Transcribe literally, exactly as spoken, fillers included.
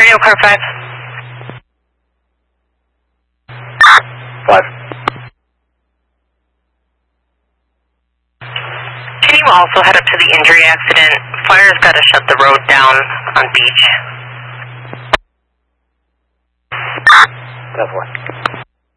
Radio car five. Five. Can you also head up to the injury accident? Fire's got to shut the road down on Beach. That's one.